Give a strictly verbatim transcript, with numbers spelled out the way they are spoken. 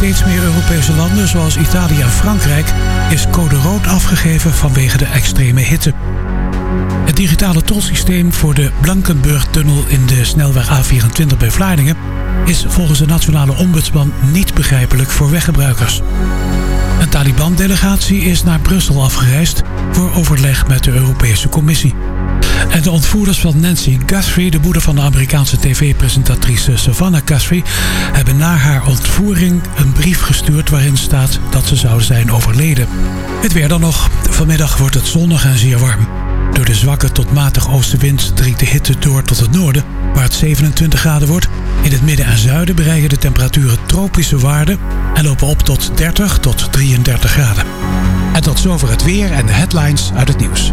steeds meer Europese landen, zoals Italië en Frankrijk, is code rood afgegeven vanwege de extreme hitte. Het digitale tolsysteem voor de Blankenburg-tunnel in de snelweg A vierentwintig bij Vlaardingen is volgens de nationale ombudsman niet begrijpelijk voor weggebruikers. Een Taliban-delegatie is naar Brussel afgereisd voor overleg met de Europese Commissie. En de ontvoerders van Nancy Guthrie, de moeder van de Amerikaanse tv-presentatrice Savannah Guthrie, hebben na haar ontvoering een brief gestuurd waarin staat dat ze zou zijn overleden. Het weer dan nog. Vanmiddag wordt het zonnig en zeer warm. Door de zwakke tot matig oostenwind dringt de hitte door tot het noorden, waar het zevenentwintig graden wordt. In het midden en zuiden bereiken de temperaturen tropische waarden en lopen op tot dertig tot drieëndertig graden. En tot zover het weer en de headlines uit het nieuws.